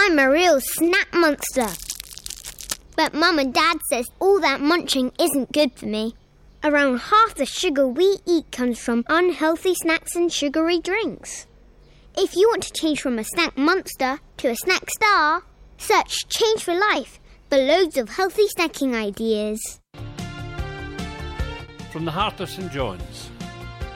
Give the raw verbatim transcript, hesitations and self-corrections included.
I'm a real snack monster. But Mum and Dad says all that munching isn't good for me. Around half the sugar we eat comes from unhealthy snacks and sugary drinks. If you want to change from a snack monster to a snack star, search Change for Life for loads of healthy snacking ideas. From the Heart of St John's,